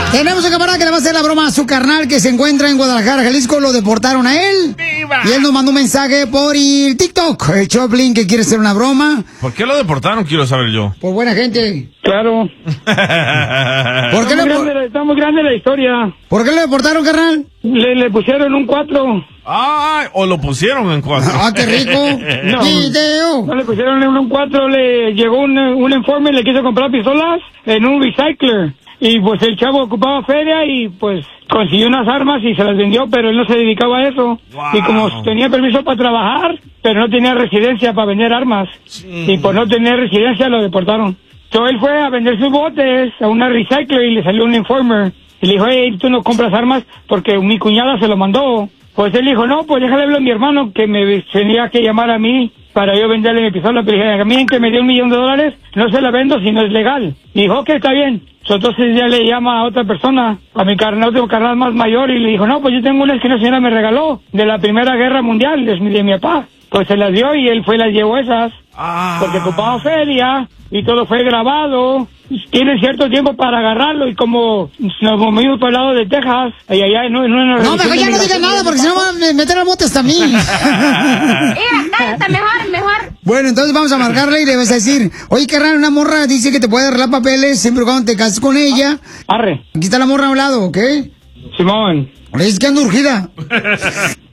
Tenemos un camarada que le va a hacer la broma a su carnal que se encuentra en Guadalajara, Jalisco. Lo deportaron a él. ¡Viva! Y él nos mandó un mensaje por el TikTok. El Choplin que quiere hacer una broma. ¿Por qué lo deportaron? Quiero saber yo. Por buena gente. Claro. ¿Por qué está muy grande la historia. ¿Por qué lo deportaron, carnal? Le pusieron un 4. Ah, o lo pusieron en 4. Ah, qué rico. No, video. No le pusieron un 4, le llegó un informe, le quiso comprar pistolas en un recycler. Y pues el chavo ocupaba feria y pues consiguió unas armas y se las vendió, pero él no se dedicaba a eso. Wow. Y como tenía permiso para trabajar, pero no tenía residencia para vender armas. Sí. Y por no tener residencia lo deportaron. Entonces él fue a vender sus botes a una recycler y le salió un informer. Y le dijo, hey, tú no compras armas porque mi cuñada se lo mandó. Pues él dijo, no, pues déjale hablar a mi hermano que me tenía que llamar a mí para yo venderle mi pistola. Pero dije, a mí que me dio $1 millón, no se la vendo si no es legal. Y dijo, ok, está bien. Entonces ya le llama a otra persona, a mi carnal, otro carnal más mayor, y le dijo, no, pues yo tengo unas que una señora me regaló de la Primera Guerra Mundial, de mi papá. Pues se las dio y él fue y las llevó esas. Porque ocupaba feria y todo fue grabado. Tiene cierto tiempo para agarrarlo y como nos movimos para el lado de Texas, allá no, mejor ya no digas nada porque si no van a meter a botes también. Cállate, mejor. Bueno, entonces vamos a marcarle y le vas a decir, oye, carnal, una morra dice que te puede arreglar papeles siempre y cuando te cases con ella. Arre. Aquí está la morra a un lado, ¿ok? Simón. Le dices que anda urgida.